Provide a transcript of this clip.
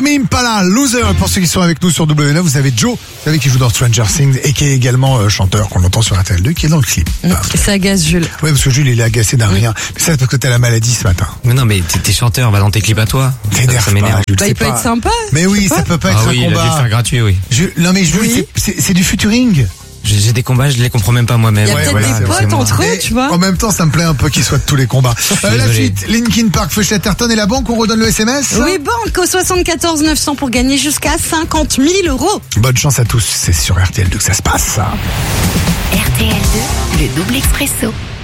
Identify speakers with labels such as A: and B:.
A: Tame Impala, Loser. Pour ceux qui sont avec nous sur W9, vous avez Joe, vous savez, qui joue dans Stranger Things et qui est également chanteur, qu'on entend sur RTL2, qui est dans le clip.
B: Ça agace Jules.
A: Oui, parce que Jules, il est agacé d'un rien. Mais ça, c'est parce que t'as la maladie ce matin.
C: Mais non, mais t'es chanteur, va dans tes clips à toi. Ça m'énerve.
A: Jules,
B: Il peut être sympa.
A: Mais oui, ça peut pas être un
C: il a dû
A: combat.
C: le faire gratuit, oui.
A: Non mais Jules,
B: Oui.
A: c'est du futuring.
C: J'ai des combats, je les comprends même pas moi-même.
B: Il y a peut-être des potes entre eux, tu vois.
A: En même temps, ça me plaît un peu qu'ils soient de tous les combats. La
C: désolé.
A: suite, Linkin Park, Feu Chatterton et la banque, on redonne le SMS.
B: Oui, banque au 74 900 pour gagner jusqu'à 50 000 euros.
A: Bonne chance à tous, c'est sur RTL2 que ça se passe.
D: RTL2, le double expresso.